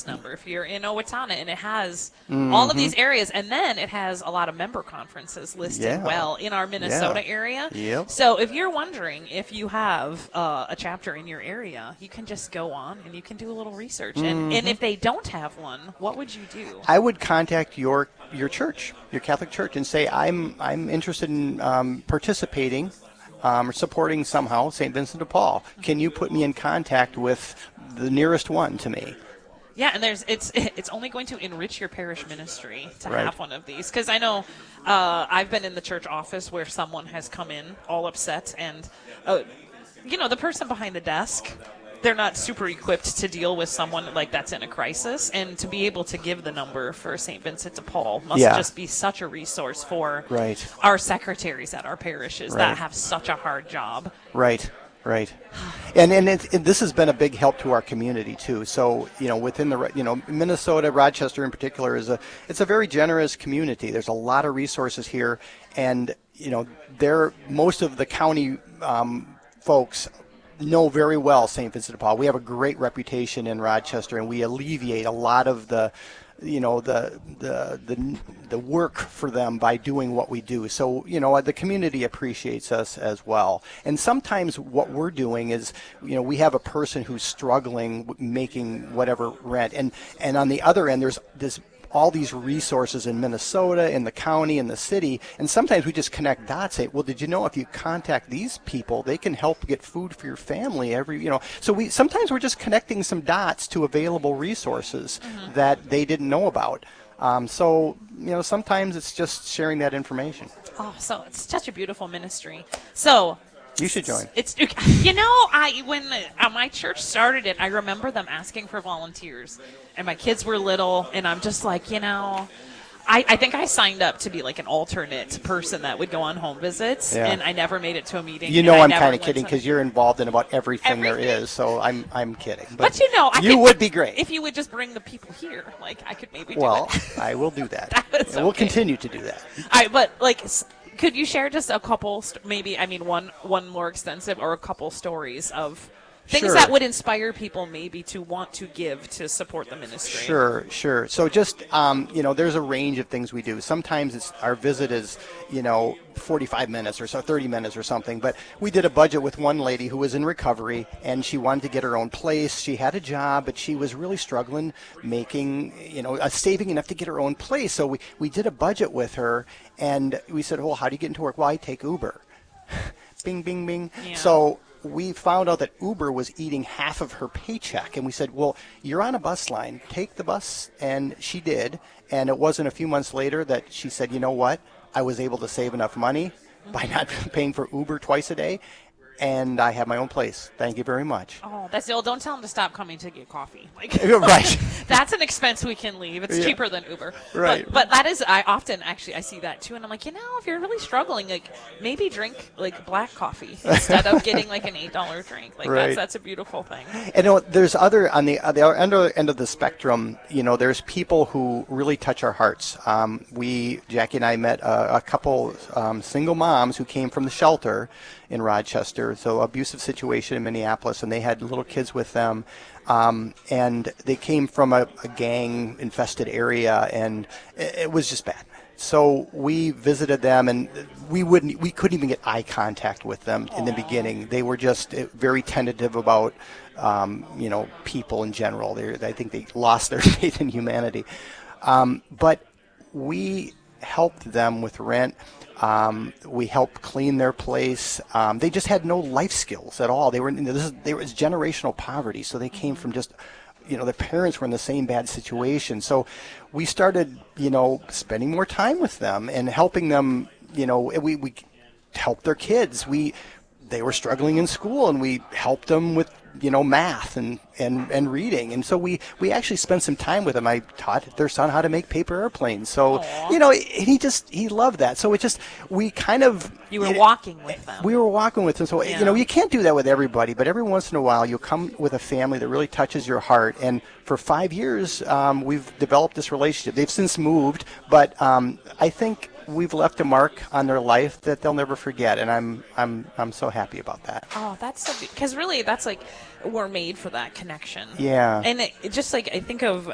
this number if you're in Owatonna, and it has all of these areas, and then it has a lot of member conferences listed well in our Minnesota area. Yep. So if you're wondering if you have a chapter in your area, you can just go on and you can do a little research. And if they don't have one, what would you do? I would contact your church, your Catholic church, and say I'm interested in participating or supporting somehow St. Vincent de Paul. Can you put me in contact with the nearest one to me? Yeah, and it's only going to enrich your parish ministry to Right. have one of these. Because I know I've been in the church office where someone has come in all upset, and the person behind the desk, they're not super equipped to deal with someone like that's in a crisis, and to be able to give the number for St. Vincent de Paul must just be such a resource for our secretaries at our parishes that have such a hard job. Right. And this has been a big help to our community too. So, within the, Minnesota, Rochester in particular it's a very generous community. There's a lot of resources here, and, most of the county folks know very well St. Vincent de Paul. We have a great reputation in Rochester, and we alleviate a lot of the work for them by doing what we do. So, the community appreciates us as well. And sometimes what we're doing is, we have a person who's struggling making whatever rent. And on the other end, there's all these resources in Minnesota, in the county, in the city, and sometimes we just connect dots. Say, well, did you know if you contact these people, they can help get food for your family So sometimes we're just connecting some dots to available resources that they didn't know about. Sometimes it's just sharing that information. Oh, so it's such a beautiful ministry. So you should join. When my church started it, I remember them asking for volunteers, and my kids were little, and I'm just like, I think I signed up to be like an alternate person that would go on home visits, and I never made it to a meeting. I'm kind of kidding because you're involved in about everything there is, so I'm kidding. But you would be great if you would just bring the people here. Like I could maybe. Well, I will do that. And we'll continue to do that. All right, but could you share just a couple, one more extensive or a couple stories of things that would inspire people maybe to want to give to support the ministry? Sure. So just, there's a range of things we do. Sometimes our visit is, 45 minutes or so, 30 minutes or something. But we did a budget with one lady who was in recovery, and she wanted to get her own place. She had a job, but she was really struggling making, saving enough to get her own place. So we did a budget with her, and we said, well, how do you get into work? Well, I take Uber. Bing, bing, bing. Yeah. So we found out that Uber was eating half of her paycheck, and we said, well, you're on a bus line, take the bus. And she did, and it wasn't a few months later that she said, you know what, I was able to save enough money by not paying for Uber twice a day, and I have my own place. Thank you very much. Oh, that's the old, don't tell them to stop coming to get coffee. Right. That's an expense we can leave. It's cheaper than Uber. Right. But that is, I often actually, I see that too. And I'm like, if you're really struggling, maybe drink black coffee instead of getting an $8 drink. That's a beautiful thing. And there's other, on the other end of the spectrum, there's people who really touch our hearts. Jackie and I met a couple single moms who came from the shelter in Rochester, so abusive situation in Minneapolis, and they had little kids with them, and they came from a gang-infested area, and it was just bad. So we visited them, and we couldn't even get eye contact with them in the beginning. They were just very tentative about, people in general. I think they lost their faith in humanity. But we helped them with rent. We helped clean their place. They just had no life skills at all. They were generational poverty, so they came from just, their parents were in the same bad situation. So we started, spending more time with them and helping them. We helped their kids. They were struggling in school, and we helped them with math and reading. And so we actually spent some time with them. I taught their son how to make paper airplanes. So, he loved that. So you were walking with them. We were walking with them. So, you can't do that with everybody, but every once in a while you'll come with a family that really touches your heart. And for 5 years, we've developed this relationship. They've since moved, but I think we've left a mark on their life that they'll never forget, and I'm so happy about that. Oh, that's so because really that's we're made for that connection. Yeah. And it just I think of